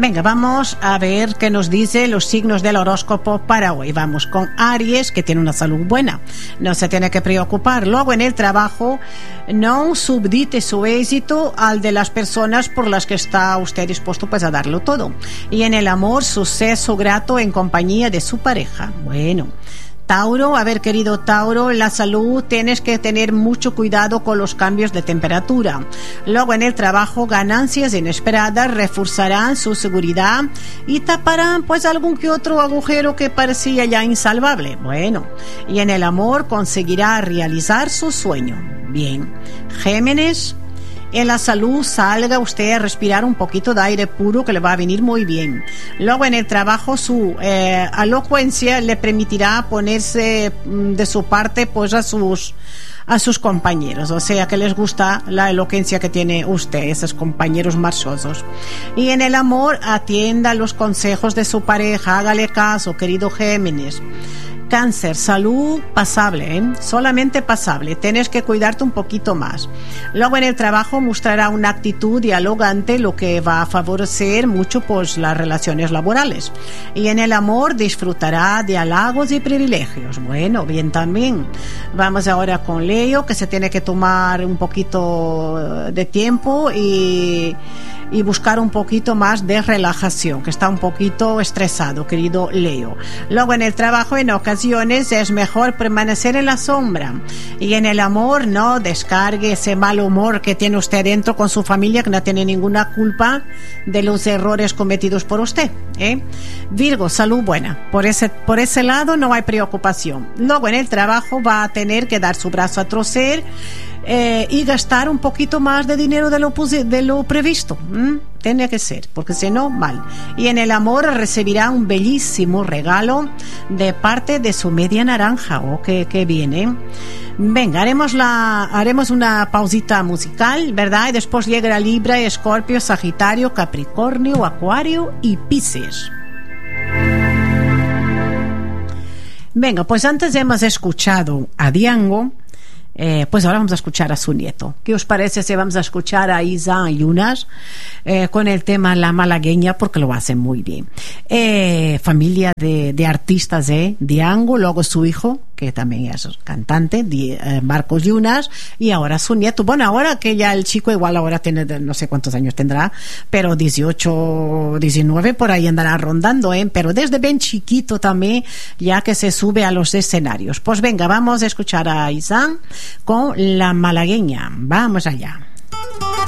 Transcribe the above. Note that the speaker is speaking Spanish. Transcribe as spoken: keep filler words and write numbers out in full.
Venga, vamos a ver qué nos dice los signos del horóscopo para hoy. Vamos con Aries, que tiene una salud buena, no se tiene que preocupar. Luego, en el trabajo, no subdite su éxito al de las personas por las que está usted dispuesto pues a darlo todo. Y en el amor, suceso grato en compañía de su pareja. Bueno, Tauro, a ver, querido Tauro, en la salud tienes que tener mucho cuidado con los cambios de temperatura. Luego, en el trabajo, ganancias inesperadas reforzarán su seguridad y taparán pues algún que otro agujero que parecía ya insalvable. Bueno, y en el amor conseguirá realizar su sueño. Bien, Géminis, en la salud salga usted a respirar un poquito de aire puro que le va a venir muy bien. Luego, en el trabajo, su eh, elocuencia le permitirá ponerse de su parte pues a sus a sus compañeros, o sea que les gusta la elocuencia que tiene usted, esos compañeros marchosos. Y en el amor, atienda los consejos de su pareja, hágale caso, querido Géminis. Cáncer, salud pasable, ¿eh? Solamente pasable, tienes que cuidarte un poquito más. Luego, en el trabajo mostrará una actitud dialogante, lo que va a favorecer mucho pues las relaciones laborales. Y en el amor disfrutará de halagos y privilegios. Bueno, bien también. Vamos ahora con Leo, que se tiene que tomar un poquito de tiempo y, y buscar un poquito más de relajación, que está un poquito estresado, querido Leo. Luego, en el trabajo, en ocasiones es mejor permanecer en la sombra. Y en el amor, no descargue ese mal humor que tiene usted dentro con su familia, que no tiene ninguna culpa de los errores cometidos por usted, ¿eh? Virgo, salud buena, por ese, por ese lado no hay preocupación. Luego, en el trabajo va a tener que dar su brazo a torcer Eh, y gastar un poquito más de dinero de lo, de lo previsto. ¿Mm? Tiene que ser, porque si no, mal. Y en el amor recibirá un bellísimo regalo de parte de su media naranja. Oh, que, que viene. Venga, haremos, la, haremos una pausita musical, ¿verdad? Y después llegará Libra, Escorpio, Sagitario, Capricornio, Acuario y Piscis. Venga, pues antes hemos escuchado a Diango. Eh, pues ahora vamos a escuchar a su nieto. ¿Qué os parece si vamos a escuchar a Isa Yunas eh, con el tema La Malagueña? Porque lo hacen muy bien. Eh, familia de, de artistas, ¿eh? Diango, luego su hijo, que también es cantante, Di, eh, Marcos Yunas, y ahora su nieto. Bueno, ahora que ya el chico igual ahora tiene, no sé cuántos años tendrá, pero dieciocho, diecinueve, por ahí andará rondando, ¿eh? Pero desde bien chiquito también, ya que se sube a los escenarios. Pues venga, vamos a escuchar a Isa con La Malagueña. Vamos allá.